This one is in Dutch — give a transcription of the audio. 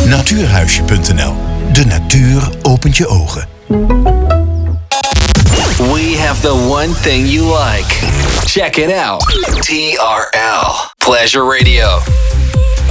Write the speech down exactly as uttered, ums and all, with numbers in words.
Natuurhuisje punt n l. De natuur opent je ogen. We have the one thing you like. Check it out. T R L Pleasure Radio.